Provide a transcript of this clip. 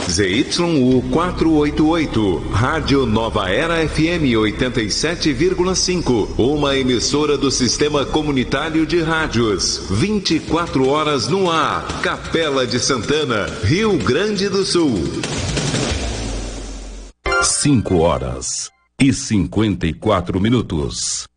ZYU 488, Rádio Nova Era FM 87,5, uma emissora do Sistema Comunitário de Rádios, 24 horas no ar, Capela de Santana, Rio Grande do Sul. 5 horas e 54 minutos.